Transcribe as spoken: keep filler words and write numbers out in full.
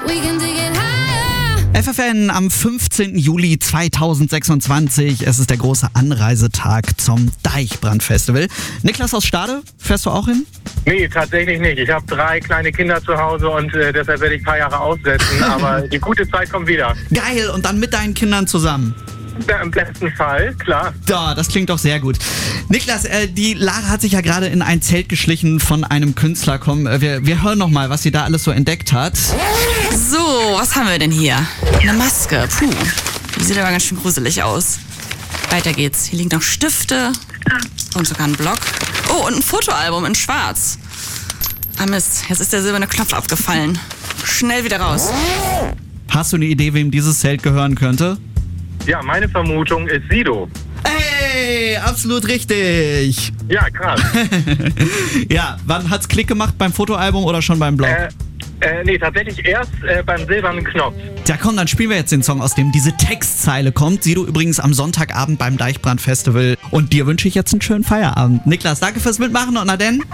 F F N am fünfzehnten Juli zweitausendsechsundzwanzig. Es ist der große Anreisetag zum Deichbrand-Festival. Niklas aus Stade, fährst du auch hin? Nee, tatsächlich nicht. Ich habe drei kleine Kinder zu Hause und äh, deshalb werde ich ein paar Jahre aussetzen. Aber die gute Zeit kommt wieder. Geil, und dann mit deinen Kindern zusammen. Ja, im besten Fall, klar. Da, das klingt doch sehr gut. Niklas, äh, die Lara hat sich ja gerade in ein Zelt geschlichen von einem Künstler. Komm, äh, wir, wir hören noch mal, was sie da alles so entdeckt hat. So, was haben wir denn hier? Eine Maske, puh. Die sieht aber ganz schön gruselig aus. Weiter geht's. Hier liegen noch Stifte und sogar ein Block. Oh, und ein Fotoalbum in schwarz. Ah Mist, jetzt ist der silberne Knopf abgefallen. Schnell wieder raus. Hast du eine Idee, wem dieses Zelt gehören könnte? Ja, meine Vermutung ist Sido. Ey, absolut richtig. Ja, krass. Ja, wann hat's Klick gemacht? Beim Fotoalbum oder schon beim Blog? äh, äh, nee, tatsächlich erst äh, beim silbernen Knopf. Ja komm, dann spielen wir jetzt den Song, aus dem diese Textzeile kommt. Sido übrigens am Sonntagabend beim Deichbrand-Festival. Und dir wünsche ich jetzt einen schönen Feierabend. Niklas, danke fürs Mitmachen und na denn?